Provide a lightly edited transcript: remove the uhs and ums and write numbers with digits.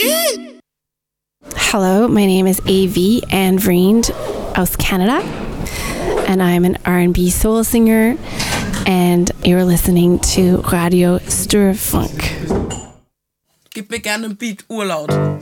Hello, my name is A.V. Anne Vriend aus Canada, and I'm an R&B soul singer, and you're listening to Radio Sturfunk. Gib mir gerne einen Beat, urlaut.